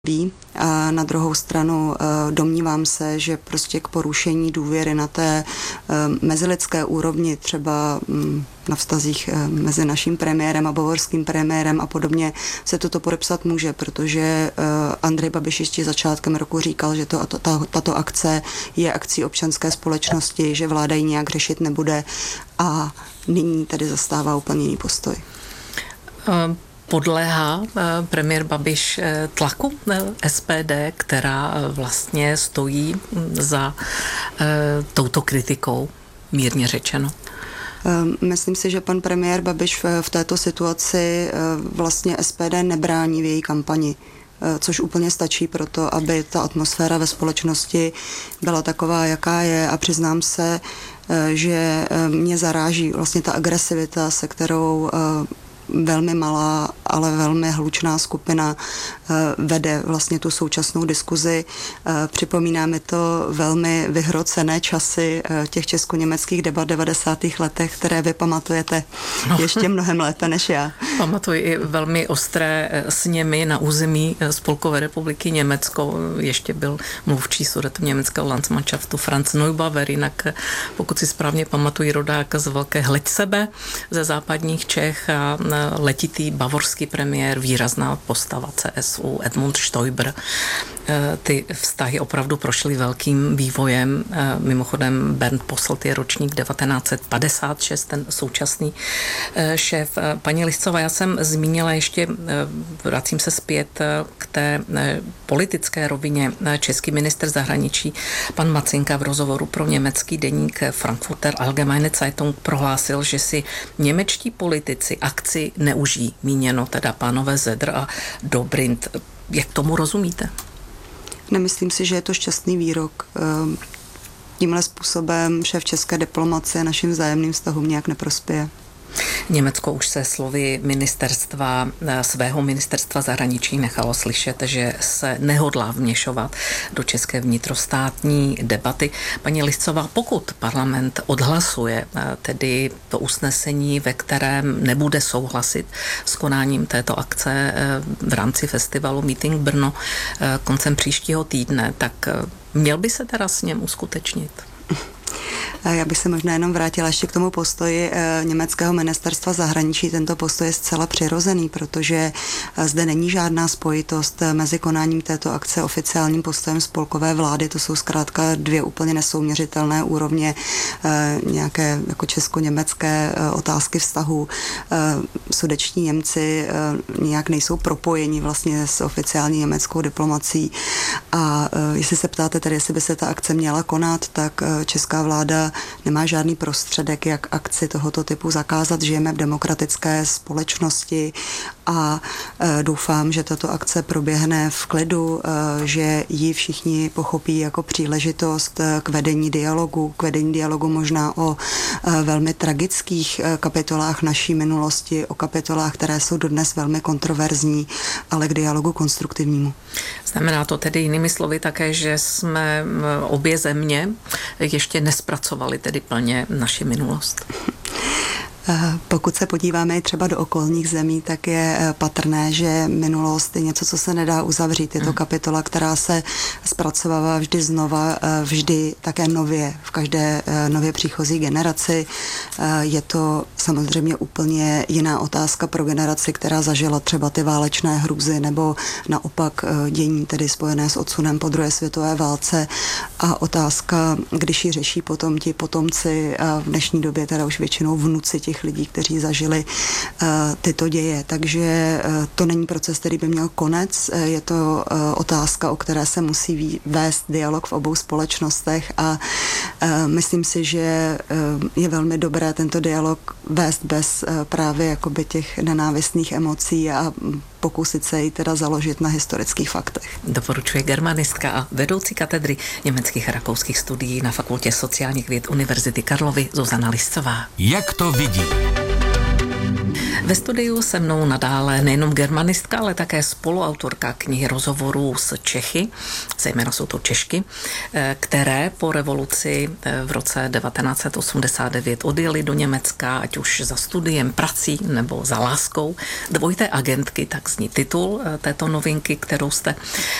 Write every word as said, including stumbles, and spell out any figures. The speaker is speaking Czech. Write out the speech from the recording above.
A na druhou stranu domnívám se, že prostě k porušení důvěry na té mezilidské úrovni, třeba na vztazích mezi naším premiérem a bavorským premiérem a podobně, se toto podepsat může, protože Andrej Babiš ještě začátkem roku říkal, že to, ta, tato akce je akcí občanské společnosti, že vláda ji nějak řešit nebude a nyní tedy zastává úplně jiný postoj. Um. Podléhá premiér Babiš tlaku S P D, která vlastně stojí za touto kritikou, mírně řečeno? Myslím si, že pan premiér Babiš v této situaci vlastně S P D nebrání v její kampani, což úplně stačí pro to, aby ta atmosféra ve společnosti byla taková, jaká je, a přiznám se, že mě zaráží vlastně ta agresivita, se kterou velmi malá, ale velmi hlučná skupina vede vlastně tu současnou diskuzi. Připomíná mi to velmi vyhrocené časy těch česko-německých debat v devadesátých letech, které vy pamatujete no. ještě mnohem lépe než já. Pamatuji i velmi ostré sněmy na území Spolkové republiky Německo. Ještě byl mluvčí Sudetoněmeckého Landsmannschaftu Franz Neubauer, jinak pokud si správně pamatuji, rodák z Velké Hleďsebe ze západních Čech a letitý bavorský premiér, výrazná postava C S U, Edmund Stoiber. Ty vztahy opravdu prošly velkým vývojem. Mimochodem Bernd Posselt je ročník devatenáct set padesát šest, ten současný šéf. Paní Liscová, já jsem zmínila ještě, vracím se zpět k té politické rovině. Český ministr zahraničí pan Macinka v rozhovoru pro německý deník Frankfurter Allgemeine Zeitung prohlásil, že si němečtí politici akci neužijí, míněno teda pánové Zedr a Dobrindt. Jak tomu rozumíte? Nemyslím si, že je to šťastný výrok. Tímhle způsobem šéf české diplomacie našim vzájemným vztahům nějak neprospěje. Německo už se slovy ministerstva, svého ministerstva zahraničí nechalo slyšet, že se nehodlá vměšovat do české vnitrostátní debaty. Paní Liscová, pokud parlament odhlasuje tedy to usnesení, ve kterém nebude souhlasit s konáním této akce v rámci festivalu Meeting Brno koncem příštího týdne, tak měl by se teda s něm uskutečnit? Já bych se možná jenom vrátila ještě k tomu postoji německého ministerstva zahraničí. Tento postoj je zcela přirozený, protože zde není žádná spojitost mezi konáním této akce oficiálním postojem spolkové vlády. To jsou zkrátka dvě úplně nesouměřitelné úrovně nějaké jako česko-německé otázky vztahů. Sudeční Němci nějak nejsou propojeni vlastně s oficiální německou diplomací. A jestli se ptáte tedy, jestli by se ta akce měla konat, tak česká vláda nemá žádný prostředek, jak akci tohoto typu zakázat. Žijeme v demokratické společnosti a e, doufám, že tato akce proběhne v klidu, e, že ji všichni pochopí jako příležitost k vedení dialogu, k vedení dialogu možná o e, velmi tragických e, kapitolách naší minulosti, o kapitolách, které jsou dodnes velmi kontroverzní, ale k dialogu konstruktivnímu. Znamená to tedy jinými slovy také, že jsme obě země ještě nespracovali tedy plně naši minulost? Pokud se podíváme třeba do okolních zemí, tak je patrné, že minulost je něco, co se nedá uzavřít. Je to kapitola, která se zpracovává vždy znova, vždy také nově, v každé nově příchozí generaci. Je to samozřejmě úplně jiná otázka pro generaci, která zažila třeba ty válečné hrůzy nebo naopak dění, tedy spojené s odsunem po druhé světové válce. A otázka, když ji řeší potom ti potomci, v dnešní době teda už většinou vnuci těch lidí, kteří zažili uh, tyto děje. Takže uh, to není proces, který by měl konec. Uh, je to uh, otázka, o které se musí ví, vést dialog v obou společnostech a uh, myslím si, že uh, je velmi dobré tento dialog vést bez uh, právě jakoby těch nenávistných emocí a pokusit se ji teda založit na historických faktech. Doporučuje germanistka a vedoucí katedry německých a rakouských studií na Fakultě sociálních věd Univerzity Karlovy Zuzana Liscová. Jak to vidí? Ve studiu se mnou nadále nejenom germanistka, ale také spoluautorka knihy rozhovorů s Čechy, zejména jsou to Češky, které po revoluci v roce devatenáct set osmdesát devět odjeli do Německa, ať už za studiem, prací nebo za láskou. Dvojité agentky, tak zní titul této novinky, kterou jste